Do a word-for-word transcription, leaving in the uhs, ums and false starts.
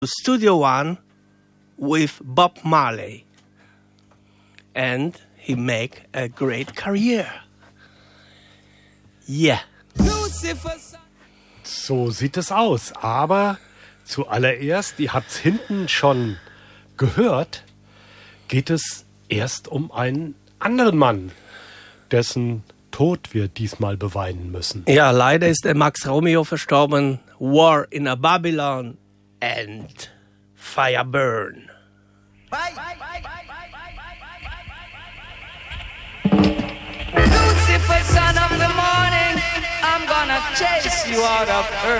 Studio One with Bob Marley, and he make a great career. Yeah. So sieht es aus. Aber zuallererst, ihr habt's hinten schon gehört, geht es erst um einen anderen Mann, dessen Tod wir diesmal beweinen müssen. Ja, leider ist der Max Romeo verstorben. War in a Babylon and Fire Burn. Lucifer, son of the morning, I'm gonna chase you out of earth.